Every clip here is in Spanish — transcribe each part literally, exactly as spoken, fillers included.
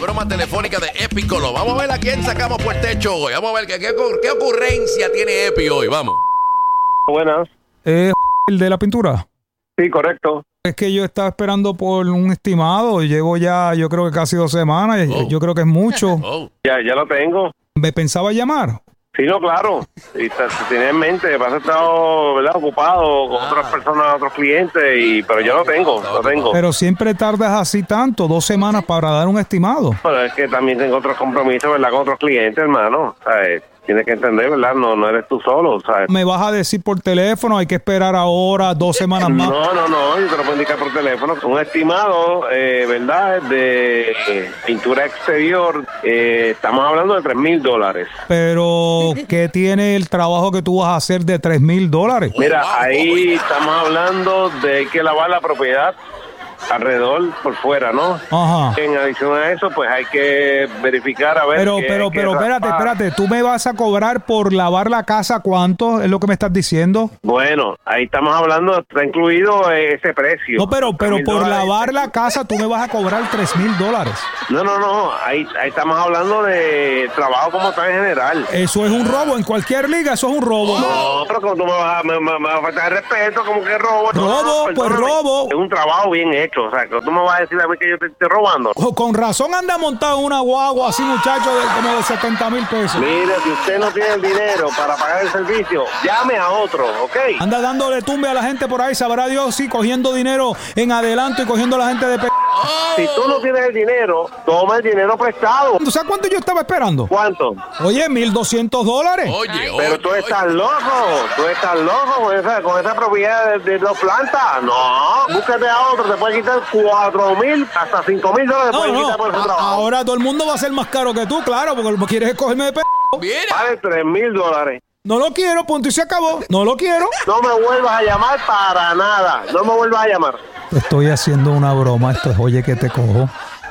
Broma telefónica de Epicolo. Vamos a ver a quién sacamos por el techo hoy. Vamos a ver qué, qué, qué ocurrencia tiene Epi hoy. Vamos. Buenas. Eh, ¿El de la pintura? Sí, correcto. Es que yo estaba esperando por un estimado. Llevo ya, yo creo que casi dos semanas. Oh. Yo creo que es mucho. Oh. Ya, ya lo tengo. ¿Me pensaba llamar? Sí, no, claro. Y te, te tenía en mente, vas a estar, ¿verdad?, ocupado con Ah. otras personas, otros clientes, y pero yo lo tengo, lo tengo. Pero siempre tardas así tanto, dos semanas para dar un estimado. Pero es que también tengo otros compromisos, ¿verdad?, con otros clientes, hermano. ¿Sabes? Tienes que entender, ¿verdad? No, no eres tú solo, ¿sabes? Me vas a decir por teléfono, hay que esperar ahora dos semanas más. No, no, no, yo te lo puedo indicar por teléfono. Un estimado, eh, ¿verdad?, de eh, pintura exterior, eh, estamos hablando de tres mil dólares. Pero, ¿qué tiene el trabajo que tú vas a hacer de tres mil dólares? Mira, wow, ahí estamos hablando de que lavar la propiedad alrededor, por fuera, ¿no? Ajá. En adición a eso, pues hay que verificar a ver. Pero, qué- pero, qué pero, espérate, raspar. espérate. ¿Tú me vas a cobrar por lavar la casa cuánto? ¿Es lo que me estás diciendo? Bueno, ahí estamos hablando, está incluido ese precio. No, pero, pero tres mil por dólares. lavar la casa tú me vas a cobrar tres mil dólares. No, no, no, ahí, ahí estamos hablando de trabajo como tal en general. Eso es un robo. En cualquier liga, eso es un robo. No, pero como tú me vas a, me, me- me vas a faltar el respeto, como que robo. No, Robo, no, pues perdóname. robo. Es un trabajo bien hecho, o sea, que tú me vas a decir a mí que yo te estoy robando. Oh, con razón anda montado en una guagua así, muchacho, de como de setenta mil pesos. Mire, si usted no tiene el dinero para pagar el servicio, llame a otro, ¿ok? Anda dándole tumbe a la gente por ahí, sabrá Dios, sí, cogiendo dinero en adelanto y cogiendo a la gente de pe... Si tú no tienes el dinero, toma el dinero prestado. ¿Tú sabes cuánto yo estaba esperando? ¿Cuánto? Oye, mil doscientos dólares. Oye, oye. Pero tú estás loco, tú estás loco con esa, con esa propiedad de, de dos plantas. No, búscate a otro, te puede quitar cuatro mil, hasta cinco mil dólares te No, pueden no, quitar por ese a- trabajo. ahora todo el mundo va a ser más caro que tú, claro, porque lo que quieres es cogerme de pe... Mira. Vale tres mil dólares. No lo quiero, punto y se acabó. No lo quiero. No me vuelvas a llamar para nada, no me vuelvas a llamar. Estoy haciendo una broma, esto es oye que te cojo.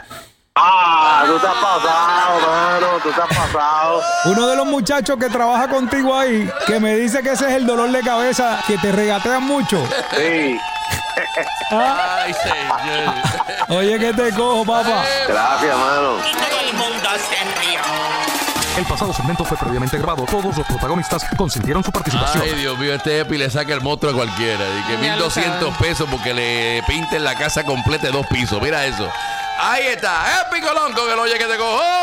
Ah, tú estás pasado, mano, tú estás pasado. Uno de los muchachos que trabaja contigo ahí, que me dice que ese es el dolor de cabeza, que te regatean mucho. Sí, Ay, señor. Oye que te cojo, papá. gracias, mano. Todo el mundo se rió. El pasado segmento fue previamente grabado. Todos los protagonistas consintieron su participación. Ay, Dios mío, este Epi le saca el monstruo a cualquiera. Y que mil doscientos pesos porque le pinten la casa completa de dos pisos. Mira eso. Ahí está, Epi Colón con el oye que te cojo.